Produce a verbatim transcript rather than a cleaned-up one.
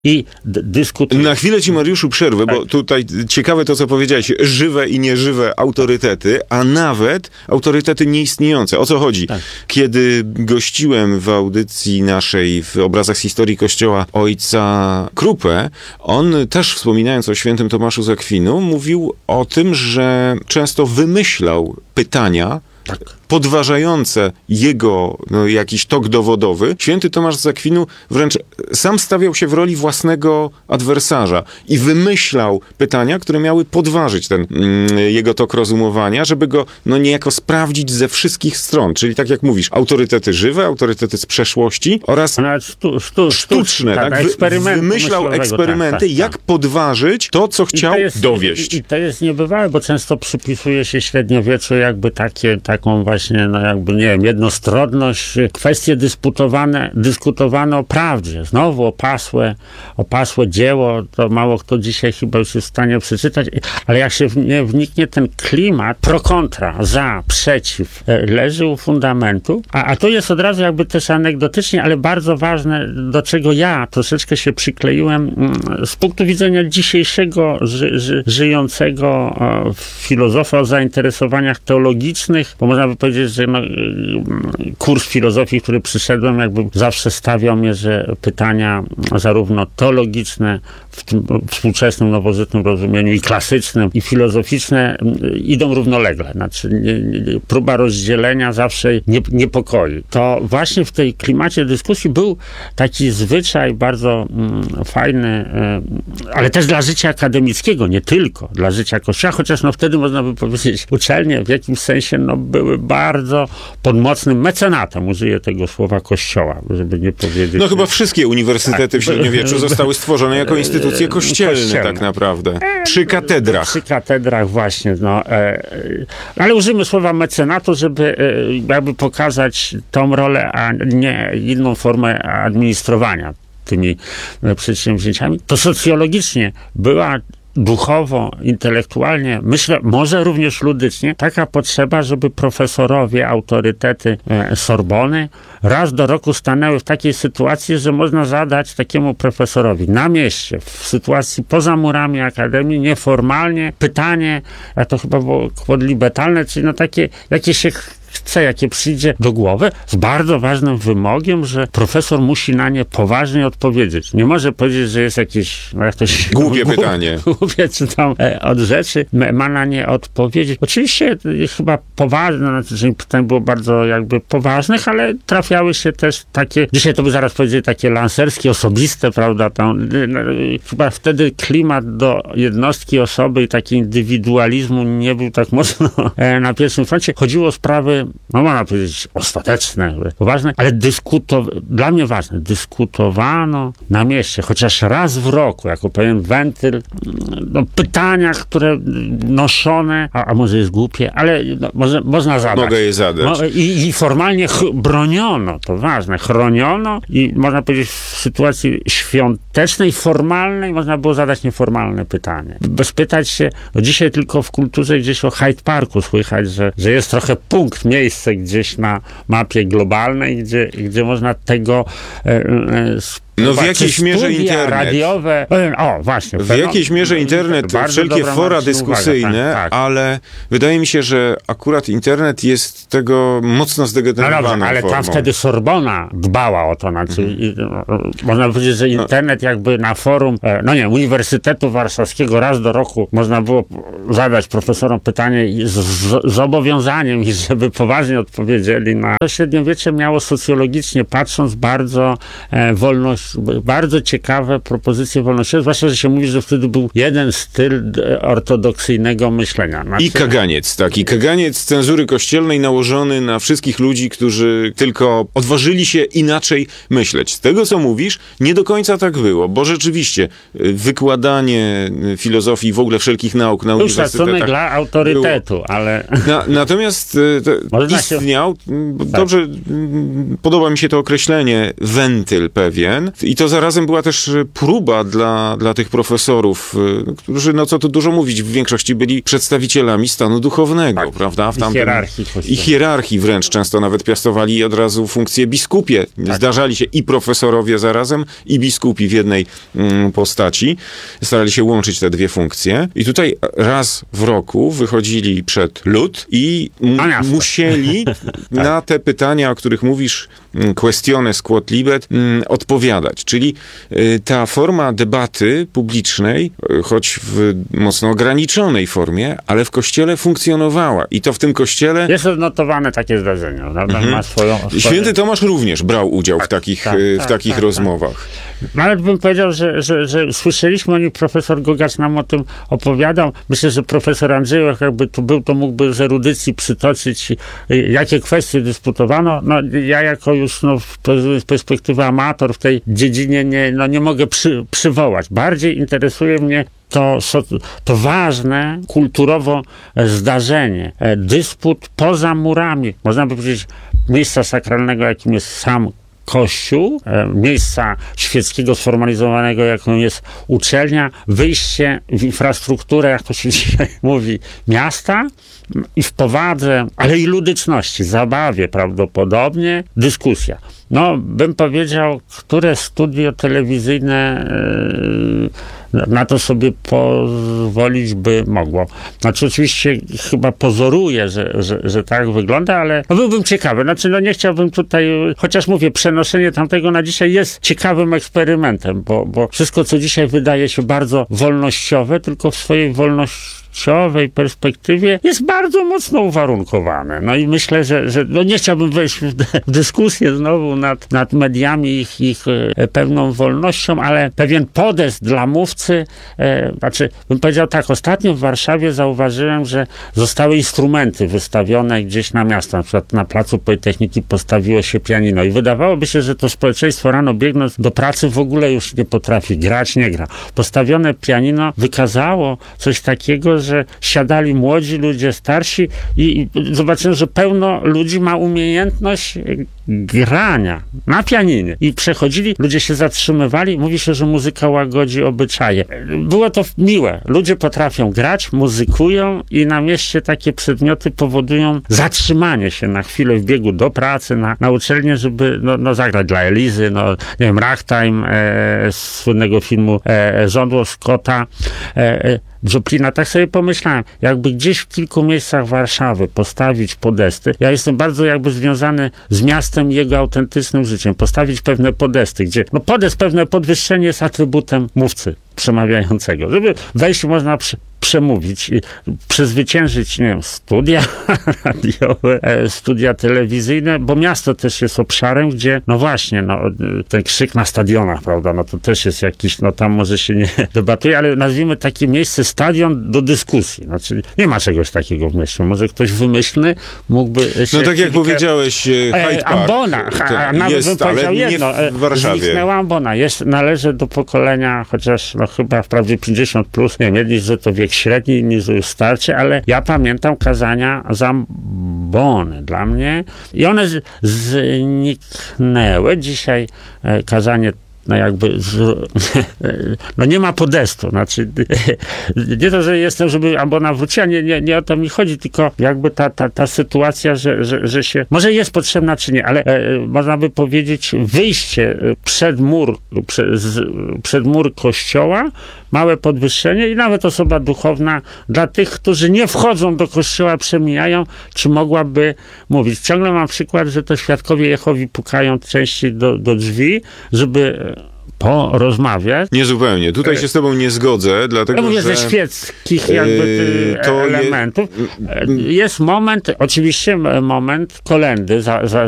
i d- dyskutuje. Na chwilę ci, Mariuszu, przerwę, tak. bo tutaj ciekawe to, co powiedziałeś, żywe i nieżywe autorytety, a nawet autorytety nieistniejące. O co chodzi? Tak. Kiedy gościłem w audycji naszej w Obrazach z historii Kościoła ojca Krupę, on też wspominając o świętym Tomaszu z Akwinu, mówił o tym, że często wymyślał pytania, tak. podważające jego no, jakiś tok dowodowy. Święty Tomasz z Akwinu wręcz sam stawiał się w roli własnego adwersarza i wymyślał pytania, które miały podważyć ten mm, jego tok rozumowania, żeby go no, niejako sprawdzić ze wszystkich stron. Czyli tak jak mówisz, autorytety żywe, autorytety z przeszłości oraz stu, stu, sztuczne. Tak, tak? Wy, wymyślał eksperymenty, tak, tak, jak tak. podważyć to, co chciał I to jest, dowieść. I, I to jest niebywałe, bo często przypisuje się średniowieczu jakby takie, taką właśnie, no jakby, nie wiem, jednostronność, kwestie dysputowane, dyskutowane o prawdzie. Znowu opasłe, opasłe dzieło, to mało kto dzisiaj chyba już jest w stanie przeczytać, ale jak się w nie wniknie, ten klimat pro kontra, za, przeciw, leży u fundamentu, a, a to jest od razu jakby też anegdotycznie, ale bardzo ważne, do czego ja troszeczkę się przykleiłem z punktu widzenia dzisiejszego ży, ży, żyjącego filozofa o zainteresowaniach teologicznych, bo można by powiedzieć, że no, kurs filozofii, który przyszedłem, jakby zawsze stawiał mnie, że pytania zarówno teologiczne w tym współczesnym, nowożytnym rozumieniu i klasycznym, i filozoficzne idą równolegle. Znaczy nie, nie, próba rozdzielenia zawsze nie, niepokoi. To właśnie w tej klimacie dyskusji był taki zwyczaj bardzo mm, fajny, y, ale też dla życia akademickiego, nie tylko dla życia Kościoła, chociaż no wtedy można by powiedzieć, uczelnie w jakimś sensie no, były bardzo pod mocnym mecenatem, użyję tego słowa, Kościoła, żeby nie powiedzieć... No chyba wszystkie uniwersytety tak, w średniowieczu zostały stworzone jako instytucje kościelne, kościelne. tak naprawdę. Przy katedrach. Przy katedrach właśnie, no. E, ale użyjmy słowa mecenatu, żeby e, jakby pokazać tą rolę, a nie inną formę administrowania tymi przedsięwzięciami. To socjologicznie była duchowo, intelektualnie, myślę, może również ludycznie, taka potrzeba, żeby profesorowie, autorytety e, Sorbony raz do roku stanęły w takiej sytuacji, że można zadać takiemu profesorowi na mieście, w sytuacji poza murami akademii, nieformalnie pytanie, a to chyba było quodlibetalne, czyli no takie, jakie się chce, jakie przyjdzie do głowy, z bardzo ważnym wymogiem, że profesor musi na nie poważnie odpowiedzieć. Nie może powiedzieć, że jest jakieś no jak to się, głupie głupie, pytanie. Głupie, czy tam e, od rzeczy, ma na nie odpowiedzieć. Oczywiście chyba poważne, znaczy pytań było bardzo jakby poważnych, ale trafiały się też takie, dzisiaj to by zaraz powiedzieli, takie lanserskie, osobiste, prawda, tam, no, chyba wtedy klimat do jednostki, osoby i taki indywidualizmu nie był tak mocno e, na pierwszym froncie. Chodziło o sprawy, no można powiedzieć, ostateczne, poważne, ale dyskuto, dla mnie ważne, dyskutowano na mieście, chociaż raz w roku, jako pewien wentyl, no, pytania, które noszone, a, a może jest głupie, ale no, może, można zadać. Mogę je zadać. No, i, I formalnie ch- broniono, to ważne, chroniono i można powiedzieć w sytuacji świątecznej, formalnej, można było zadać nieformalne pytanie. Bez pytać się, no dzisiaj tylko w kulturze gdzieś o Hyde Parku słychać, że, że jest trochę punkt, miejsce gdzieś na mapie globalnej, gdzie, gdzie można tego e, e, No w jakiejś studia mierze internet. radiowe. O, właśnie. W jakiejś mierze internet, wszelkie fora dyskusyjne, uwaga, tak, tak. ale wydaje mi się, że akurat internet jest tego mocno zdegenerowaną no dobrze, ale formą. tam wtedy Sorbona dbała o to. Znaczy, mhm. i, no, można powiedzieć, że internet jakby na forum, no nie, Uniwersytetu Warszawskiego raz do roku można było zadać profesorom pytanie z, z, z obowiązaniem, żeby poważnie odpowiedzieli na... To średniowiecze miało socjologicznie patrząc bardzo e, wolność, bardzo ciekawe propozycje wolnościowe, zwłaszcza, że się mówi, że wtedy był jeden styl ortodoksyjnego myślenia. Znaczy... I kaganiec, tak. I kaganiec cenzury kościelnej nałożony na wszystkich ludzi, którzy tylko odważyli się inaczej myśleć. Z tego, co mówisz, nie do końca tak było, bo rzeczywiście wykładanie filozofii, w ogóle wszelkich nauk na uniwersytetach... Szacunek dla autorytetu, było. ale... Na, natomiast istniał, się... dobrze, tak. Podoba mi się to określenie, wentyl pewien, I to zarazem była też próba dla, dla tych profesorów, którzy, no co tu dużo mówić, w większości byli przedstawicielami stanu duchownego, tak. prawda? W I tamtym, hierarchii I hierarchii wręcz. Często nawet piastowali od razu funkcje biskupie. Tak. Zdarzali się i profesorowie zarazem, i biskupi w jednej mm, postaci. Starali się łączyć te dwie funkcje. I tutaj raz w roku wychodzili przed lud i m- musieli na te pytania, o których mówisz, questiones quod libet, odpowiadać. Czyli y, ta forma debaty publicznej, y, choć w mocno ograniczonej formie, ale w kościele funkcjonowała. I to w tym kościele... Jest odnotowane takie zdarzenie. Mhm. Ma swoją, swoją... Święty Tomasz również brał udział tak, w takich, tak, y, w tak, takich tak, rozmowach. Tak. Nawet bym powiedział, że, że, że słyszeliśmy o nim, profesor Gogacz nam o tym opowiadał. Myślę, że profesor Andrzejów jakby tu był, to mógłby z erudycji przytoczyć, jakie kwestie dyskutowano. No, ja jako już no, z perspektywy amator w tej dziedzinie nie, no, nie mogę przy, przywołać. Bardziej interesuje mnie to, to ważne kulturowo zdarzenie. Dysput poza murami. Można by powiedzieć miejsca sakralnego, jakim jest sam Kościół, miejsca świeckiego sformalizowanego, jaką jest uczelnia, wyjście w infrastrukturę, jak to się dzisiaj mówi, miasta i w powadze, ale i ludyczności, zabawie prawdopodobnie, dyskusja. No, bym powiedział, które studio telewizyjne yy, na to sobie pozwolić by mogło. Znaczy oczywiście chyba pozoruję, że, że, że tak wygląda, ale no, byłbym ciekawy. Znaczy no nie chciałbym tutaj, chociaż mówię, przenoszenie tamtego na dzisiaj jest ciekawym eksperymentem, bo, bo wszystko, co dzisiaj wydaje się bardzo wolnościowe, tylko w swojej wolności perspektywie jest bardzo mocno uwarunkowane. No i myślę, że, że no nie chciałbym wejść w, w dyskusję znowu nad, nad mediami, ich, ich e, pewną wolnością, ale pewien podest dla mówcy, e, znaczy bym powiedział tak, ostatnio w Warszawie zauważyłem, że zostały instrumenty wystawione gdzieś na miasto, na przykład na placu Politechniki postawiło się pianino i wydawałoby się, że to społeczeństwo rano biegnąc do pracy w ogóle już nie potrafi grać, nie gra. Postawione pianino wykazało coś takiego, że siadali młodzi ludzie, starsi i, i zobaczyłem, że pełno ludzi ma umiejętność grania na pianinie. I przechodzili, ludzie się zatrzymywali, mówi się, że muzyka łagodzi obyczaje. Było to miłe. Ludzie potrafią grać, muzykują i na mieście takie przedmioty powodują zatrzymanie się na chwilę w biegu do pracy, na, na uczelnię, żeby no, no, zagrać dla Elizy, no, nie wiem, Ragtime e, z słynnego filmu e, Żądło Scotta, e, e, Joplina. Tak sobie pomyślałem, jakby gdzieś w kilku miejscach Warszawy postawić podesty, ja jestem bardzo jakby związany z miastem i jego autentycznym życiem, postawić pewne podesty, gdzie no podest, pewne podwyższenie jest atrybutem mówcy przemawiającego. Żeby wejść można przy, przemówić i przezwyciężyć, nie wiem, studia radiowe, e, studia telewizyjne, bo miasto też jest obszarem, gdzie, no właśnie, no, ten krzyk na stadionach, prawda, no to też jest jakiś, no tam może się nie debatuje, ale nazwijmy takie miejsce stadion do dyskusji. Znaczy, nie ma czegoś takiego w mieście. Może ktoś wymyślny mógłby się... No tak jak kilka... powiedziałeś, Hyde Park. Ambona, a nawet jest, bym powiedział ale jedno. nie w Warszawie. Zniknęła Ambona. Jest, należy do pokolenia, chociaż no chyba wprawdzie pięćdziesiąt plus, nie wiem, jedni, że to wiek średni, inni, że już starczy, ale ja pamiętam kazania z Ambony dla mnie i one z, zniknęły. Dzisiaj e, kazanie no jakby, z, no nie ma podestu, znaczy nie to, że jestem, żeby Ambona wróciła, nie, nie, nie o to mi chodzi, tylko jakby ta, ta, ta sytuacja, że, że, że się, może jest potrzebna czy nie, ale e, można by powiedzieć wyjście przed mur, przed, z, przed mur kościoła, małe podwyższenie i nawet osoba duchowna dla tych, którzy nie wchodzą do kościoła, przemijają, czy mogłaby mówić. Ciągle mam przykład, że to świadkowie Jehowi pukają częściej do, do drzwi, żeby porozmawiać. Nie zupełnie. Tutaj się z tobą nie zgodzę, dlatego ja mówię, że... ze świeckich jakby to elementów. Je... Jest moment, oczywiście moment kolendy za, za,